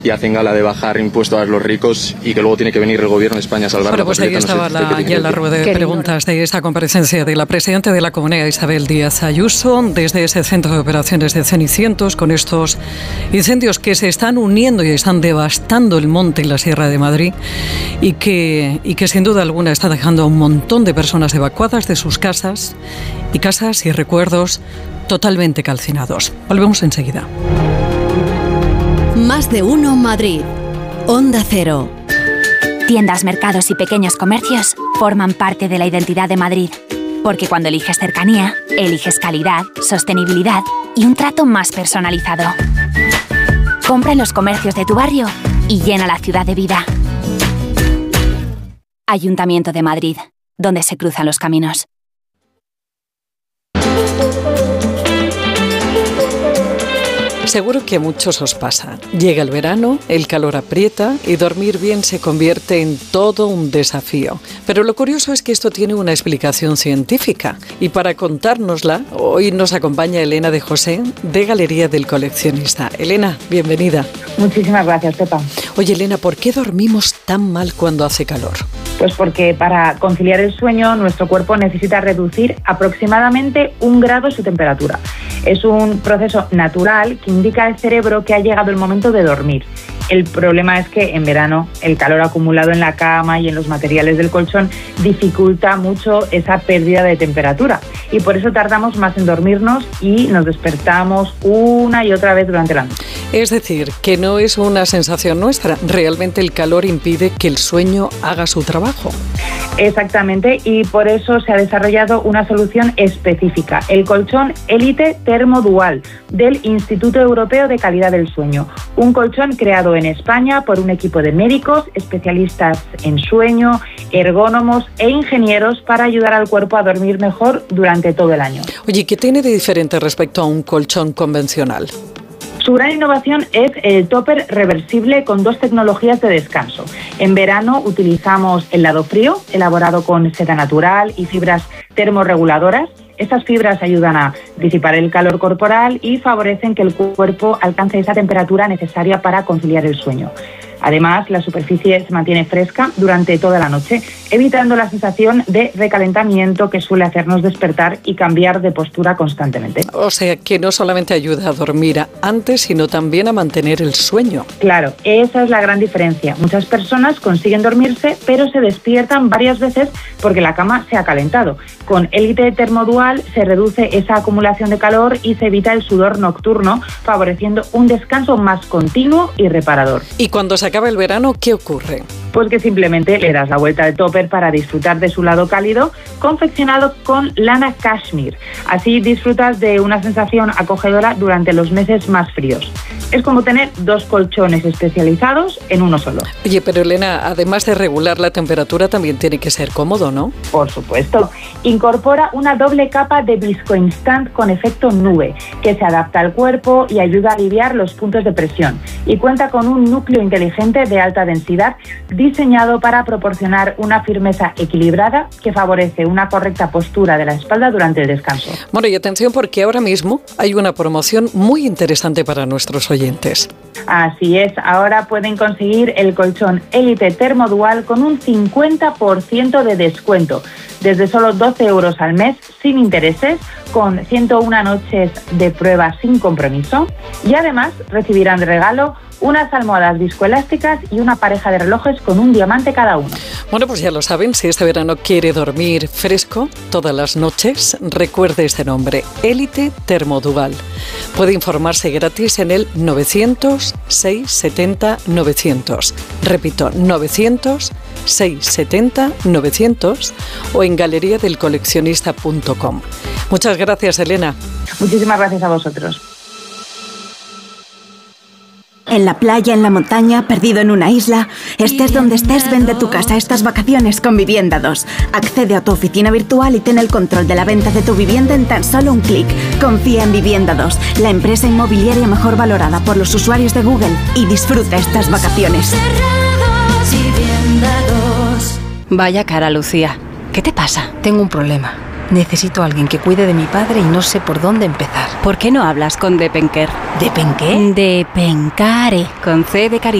y hacen gala de bajar impuestos a los ricos y que luego tiene que venir el gobierno de España a salvar. Bueno, pues ahí estaba la rueda de preguntas de esa comparecencia de la presidenta de la Comunidad, Isabel Díaz Ayuso, desde ese centro de operaciones de Cenicientos, con estos incendios que se están uniendo y están devastando el monte y la Sierra de Madrid y que sin duda alguna está dejando a un montón de personas evacuadas de sus casas y recuerdos totalmente calcinados. Volvemos enseguida. Más de uno Madrid. Onda Cero. Tiendas, mercados y pequeños comercios forman parte de la identidad de Madrid. Porque cuando eliges cercanía, eliges calidad, sostenibilidad y un trato más personalizado. Compra en los comercios de tu barrio y llena la ciudad de vida. Ayuntamiento de Madrid, donde se cruzan los caminos. Seguro que a muchos os pasa. Llega el verano, el calor aprieta y dormir bien se convierte en todo un desafío. Pero lo curioso es que esto tiene una explicación científica. Y para contárnosla, hoy nos acompaña Elena de José, de Galería del Coleccionista. Elena, bienvenida. Muchísimas gracias, Pepa. Oye, Elena, ¿por qué dormimos tan mal cuando hace calor? Pues porque para conciliar el sueño nuestro cuerpo necesita reducir aproximadamente 1 grado su temperatura. Es un proceso natural que indica al cerebro que ha llegado el momento de dormir. El problema es que en verano el calor acumulado en la cama y en los materiales del colchón dificulta mucho esa pérdida de temperatura y por eso tardamos más en dormirnos y nos despertamos una y otra vez durante la noche. Es decir, que no es una sensación nuestra, realmente el calor impide que el sueño haga su trabajo. Exactamente, y por eso se ha desarrollado una solución específica, el colchón Elite Thermodual del Instituto Europeo de Calidad del Sueño, un colchón creado en España por un equipo de médicos, especialistas en sueño, ergónomos e ingenieros para ayudar al cuerpo a dormir mejor durante todo el año. Oye, ¿qué tiene de diferente respecto a un colchón convencional? Su gran innovación es el topper reversible con 2 tecnologías de descanso. En verano utilizamos el lado frío, elaborado con seda natural y fibras termorreguladoras. Estas fibras ayudan a disipar el calor corporal y favorecen que el cuerpo alcance esa temperatura necesaria para conciliar el sueño. Además, la superficie se mantiene fresca durante toda la noche, evitando la sensación de recalentamiento que suele hacernos despertar y cambiar de postura constantemente. O sea, que no solamente ayuda a dormir antes, sino también a mantener el sueño. Claro, esa es la gran diferencia. Muchas personas consiguen dormirse, pero se despiertan varias veces porque la cama se ha calentado. Con Elite Thermodual se reduce esa acumulación de calor y se evita el sudor nocturno, favoreciendo un descanso más continuo y reparador. Y cuando se acaba el verano, ¿qué ocurre? Pues que simplemente le das la vuelta al topper para disfrutar de su lado cálido, confeccionado con lana cashmere. Así disfrutas de una sensación acogedora durante los meses más fríos. Es como tener 2 colchones especializados en uno solo. Oye, pero Elena, además de regular la temperatura, también tiene que ser cómodo, ¿no? Por supuesto. Incorpora una doble capa de Visco Instant con efecto nube, que se adapta al cuerpo y ayuda a aliviar los puntos de presión. Y cuenta con un núcleo inteligente de alta densidad diseñado para proporcionar una firmeza equilibrada que favorece una correcta postura de la espalda durante el descanso. Bueno, y atención porque ahora mismo hay una promoción muy interesante para nuestros oyentes. Así es, ahora pueden conseguir el colchón Elite Thermodual con un 50% de descuento, desde solo 12 euros al mes, sin intereses, con 101 noches de prueba sin compromiso y además recibirán de regalo unas almohadas viscoelásticas y una pareja de relojes con un diamante cada uno. Bueno, pues ya lo saben, si este verano quiere dormir fresco todas las noches, recuerde este nombre, Elite Thermodual. Puede informarse gratis en el 900-670-900. Repito, 900-670-900 o en galeriadelcoleccionista.com. Muchas gracias, Elena. Muchísimas gracias a vosotros. En la playa, en la montaña, perdido en una isla, estés donde estés, vende tu casa estas vacaciones con Vivienda 2. Accede a tu oficina virtual y ten el control de la venta de tu vivienda en tan solo un clic. Confía en Vivienda 2, la empresa inmobiliaria mejor valorada por los usuarios de Google, y disfruta estas vacaciones. Vaya cara, Lucía. ¿Qué te pasa? Tengo un problema. Necesito a alguien que cuide de mi padre y no sé por dónde empezar. ¿Por qué no hablas con Depenker? ¿Depenqué? Depencare, con C de cariño.